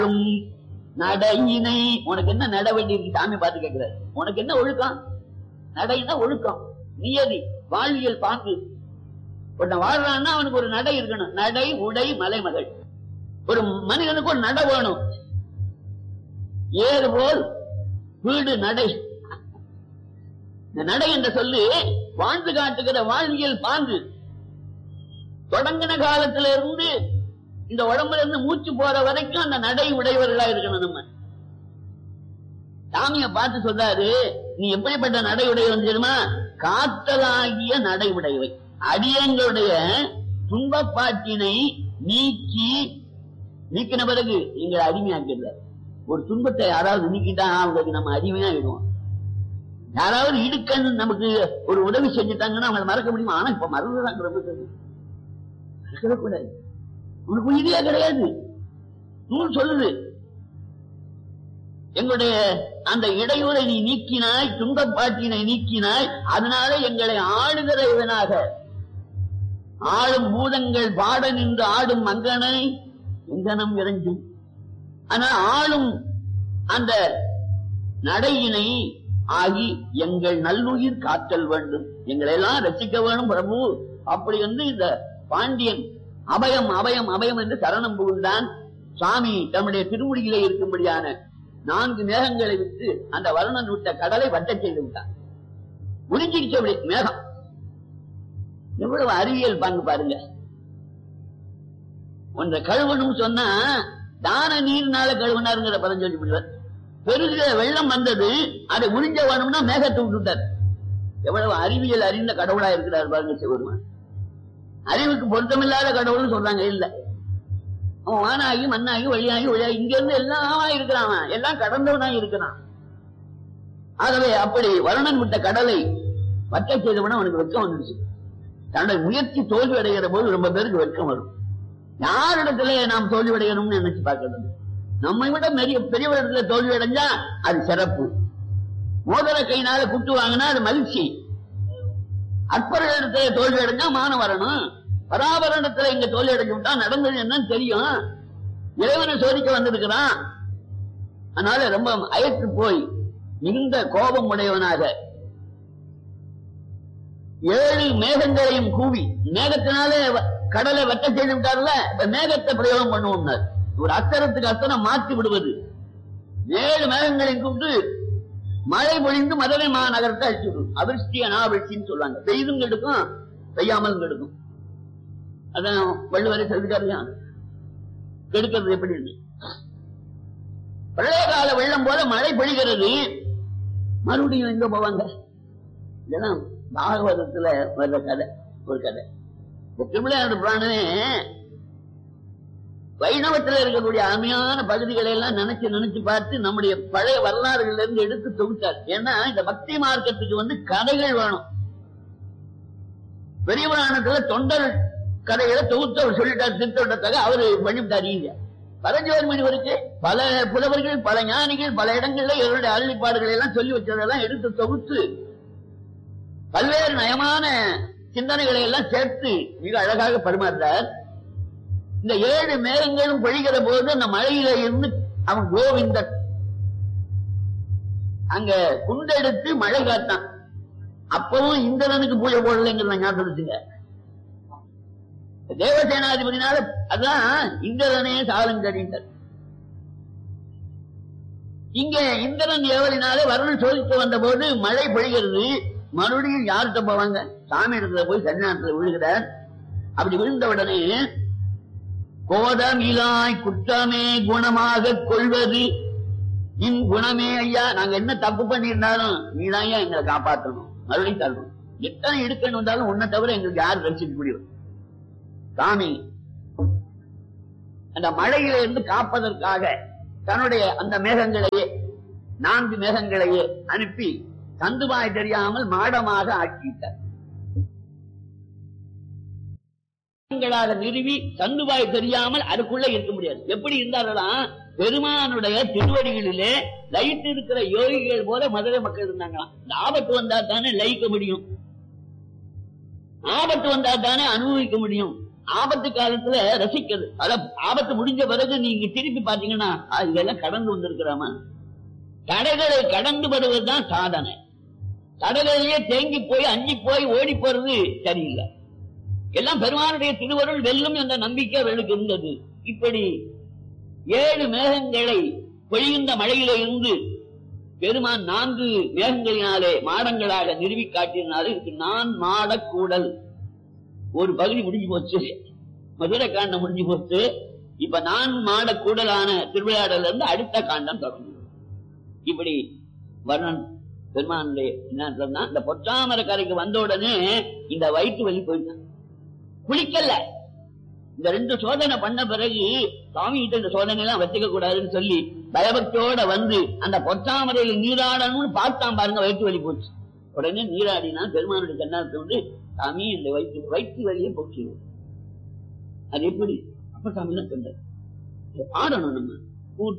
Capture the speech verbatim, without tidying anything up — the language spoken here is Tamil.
நடையினை உனக்கு என்ன நட வேண்டி இருக்கு சாமி பார்த்து கேட்கிறாரு. உனக்கு என்ன ஒழுக்கம்? நடைனா ஒழுக்கம், நியதி, வாழ்வியல் பாங்கு. வாழ்றான்னா அவனுக்கு ஒரு நடை இருக்கணும். நடை, உடை, மலைமகள். ஒரு மனிதனுக்கு ஒரு நடை வேணும். ஏறு போல் வீடு நடை. இந்த நடை என்ற சொல்லு வாழ்ந்து காட்டுகிற வாழ்வியல் பாங்கு. தொடங்கின காலத்தில இருந்து இந்த உடம்புல இருந்து மூச்சு போற வரைக்கும் அந்த நடை உடையவர்களா இருக்கணும். நம்ம சாமிய பார்த்து சொல்றாரு, நீ எப்படிப்பட்ட நடை உடையவன் தெரியுமா? காத்தலாகிய நடை உடையவை. அடியங்களுடைய துன்பப்பாட்டினை நீக்கி நீக்கின பிறகு எங்களை அடிமையாக்கல. ஒரு துன்பத்தை யாராவது நீக்கிட்டா அவங்களுக்கு நம்ம அடிமையாகிடுவோம். யாராவது இடுக்கன்னு நமக்கு ஒரு உதவி செஞ்சுட்டாங்கன்னா அவங்களை மறக்க முடியுமா? ஆனா இப்ப மறந்துதான் ரொம்ப மறக்கக்கூடாது. உனக்கு உயிரியா கிடையாது. நூல் சொல்லுது, எங்களுடைய அந்த இடையூரை நீ நீக்கினாய், துன்பப்பாட்டினை நீக்கினாய், அதனால எங்களை ஆளுகிற இவனாக ஆளும் பூதங்கள் பாட நின்று ஆடும் மங்கனை எங்கனம் இறைஞ்சும். ஆனா ஆளும் அந்த நடையினை ஆகி எங்கள் நல்லுயிர் காத்தல் வேண்டும், எங்களை எல்லாம் ரசிக்க வேணும் பிரபு. அப்படி வந்து இந்த பாண்டியன் அபயம் அபயம் அபயம் என்று சரணம் புகுந்தான். சுவாமி தம்முடைய திருமுடியிலே இருக்கும்படியான நான்கு மேகங்களை விட்டு அந்த வருணன் விட்ட கடலை வட்ட செய்து விட்டான். உறிஞ்சிக்கிச்சபடி மேகம். எவ்வளவு அறிவியல் பாங்கு பாருங்க. ஒன்றை கழுவணும் சொன்னா தான நீர்னால கழுவினாருங்கிற பதம் சொல்லி விடுவார். பெருகிற வெள்ளம் வந்தது, அதை உறிஞ்ச வேணும்னா மேகத்தை விட்டுட்டார். எவ்வளவு அறிவியல் அறிந்த கடவுளா இருக்கிறார் பாருங்க சிவருமான். அறிவுக்கு பொருத்தமில்லாத கடவுள்னு சொல்றாங்க. இல்ல, அவன் வானாகி மண்ணாகி வழியாகி வழியாகி இங்க இருந்து எல்லாம் இருக்கிறான், எல்லாம் கடந்தவனா இருக்கிறான். ஆகவே அப்படி வருணன் விட்ட கடலை வட்ட செய்தவன அவனுக்கு வெட்கம் வந்துருச்சு. தன்னுடைய முயற்சி தோல்வி அடைகிற போது ரொம்ப பேருக்கு வெட்கம் வரும். யாரிடத்துல நாம் தோல்வி அடையணும்னு நினைச்சு பார்க்கறது. நம்மை விட பெரிய பெரியவரிடத்துல தோல்வி அடைஞ்சா அது சிறப்பு. மோதிர கையினால குட்டு வாங்கினா அது மகிழ்ச்சி. அற்பரிடத்துல தோல்வி அடைஞ்சா மானம் வரணும். பராபரணத்துல இங்க தோல்வி அடைஞ்சு விட்டா நடந்தது என்னன்னு தெரியும். இறைவனை சோதிக்க வந்திருக்கிறான். அதனால ரொம்ப அயற்று போய் மிகுந்த கோபம் உடையவனாக ஏழு மேகங்களையும் கூவி, மேகத்தினாலே கடலை வெட்ட செய்து விட்டார்ல, இப்ப மேகத்தை பிரயோகம் பண்ணுவோம். ஒரு அஸ்தரத்துக்கு அஸ்தரம் மாற்றி விடுவது. ஏழு மேகங்களையும் கூப்பிட்டு மழை பொழிந்து மதுரை மாநகரத்தை அழிச்சு விடும். அவிர்ஷ்டி அனாவிர்ஷ்டின்னு சொல்லுவாங்க. பெய்தும் கெடுக்கும், பெய்யாமல் கெடுக்கும். அதான் வள்ளுவரை சொல்லிட்டாரு, கெடுக்கிறது எப்படி. பழைய கால வெள்ளம் போல மழை பொழிகிறது, மறுபடியும் எங்க போவாங்க? இதெல்லாம் பாகவதத்துல வர்ற கதை. ஒரு கதை திருவிளையாடு புராணமே வைணவத்தில் இருக்கக்கூடிய அருமையான பகுதிகளை எல்லாம் நினைச்சு நினைச்சு பார்த்து நம்முடைய பழைய வரலாறுகள் இருந்து எடுத்து தொகுத்தார். ஏன்னா இந்த பக்தி மார்க்கத்துக்கு வந்து கதைகள் வேணும். பெரிய புராணத்துல தொண்டர் கதைகளை தொகுத்து அவர் சொல்லிட்டார். திருத்தொண்டத்தாக அவரு பண்ணிவிட்டார். பரஞ்சோதி முனிவருக்கு பல புலவர்கள், பல ஞானிகள் பல இடங்கள்ல இவருடைய அருளிப்பாடுகளை எல்லாம் சொல்லி வச்சதெல்லாம் எடுத்து தொகுத்து பல்வேறு நயமான சிந்தனைகளை எல்லாம் சேர்த்து மிக அழகாக பரிமாறுறார். இந்த ஏழு மேகங்களும் பொழிகிற போது அந்த மழையில இருந்து அவன் கோவிந்தன் அங்க குண்டெடுத்து மழை காட்டான். அப்பவும் இந்திரனுக்கு பூஜை போடலைங்கிறத ஞாபகத்துங்க. தேவசேனாதிபதினால அதான் இந்திரனே சாலங்கடிந்தார். இங்க இந்திரன் ஏவலினாலே வருணன் சோதித்து வந்த போது மழை பொழிகிறது. மறுபடியும் யார்கிட்ட போவாங்க? சாமி இடத்துல போய் சன்னியாசத்துல விழுகிறார். அப்படி விழுந்த உடனே கோதமிலாய் குற்றமே குணமாக கொள்வது இன் குணமே ஐயா, நாங்க என்ன தப்பு பண்ணிருந்தாலும் நீதான் ஐயா எங்களை காப்பாற்றணும், மறுபடியும் தரணும். எத்தனை இடுக்கன்னு வந்தாலும் உன்னை தவிர எங்களுக்கு யார் ரசிக்க முடியும்? சாமி அந்த மழையில இருந்து காப்பதற்காக தன்னுடைய அந்த மேகங்களையே நான்கு மேகங்களையே அனுப்பி தந்துவாய் தெரியாமல் மாடமாக ஆக்கிட்டார். நிறுவி தந்துவாய் தெரியாமல் அதுக்குள்ள இருக்க முடியாது. எப்படி இருந்தாலும் பெருமானுடைய திருவடிகளிலே லயித்து இருக்கிற யோகிகள் போல மதுரை மக்கள் இருந்தாங்களாம். இந்த ஆபத்து வந்தா தானே லயிக்க முடியும், ஆபத்து வந்தா தானே அனுபவிக்க முடியும். ஆபத்து காலத்துல ரசிக்கிறது. அதான் ஆபத்து முடிஞ்ச பிறகு நீங்க திருப்பி பாத்தீங்கன்னா இதெல்லாம் கடந்து வந்திருக்கிறாமா. தடைகளை கடந்து வருவதுதான் சாதனை. தடைகளிலேயே தேங்கி போய் அஞ்சி போய் ஓடி போறது சரியில்லை. எல்லாம் பெருமானுடைய திருவருள் வெல்லும் என்ற நம்பிக்கை அவர்களுக்கு இருந்தது. இப்படி ஏழு மேகங்களை பொழிகின்ற மழையில இருந்து பெருமான் நான்கு மேகங்களினாலே மாடங்களாக நிறுவி காட்டினாலே இதுக்கு நான் மாடக்கூடல். ஒரு பகுதி முடிஞ்சு போச்சு, மதுரை காண்டம் முடிஞ்சு போச்சு. இப்ப நான் மாடக்கூடலான திருவிளையாடல இருந்து அடுத்த காண்டம் தொடங்கும். இப்படி வர்ணன் பெருமானுடைய என்ன சொன்னா, இந்த பொற்றாமரை கரைக்கு வந்த உடனே இந்த வயிற்று வலி போயிட்டான். குளிக்கல. இந்த ரெண்டு சோதனை பண்ண பிறகு சுவாமி கிட்ட இந்த சோதனை எல்லாம் வச்சுக்க கூடாதுன்னு சொல்லி பயபக்தியோட வந்து அந்த பொற்றாமரையில நீராடணும்னு பார்த்தான் பாருங்க, வயிற்று வலி போச்சு. உடனே நீராடினா பெருமானுடைய கண்ணாத்தை வந்து சாமி இந்த வயிற்று வயிற்று வலியை போச்சு. அது எப்படி அப்ப சாமி தான் சொன்னார், ஆடணும் நம்ம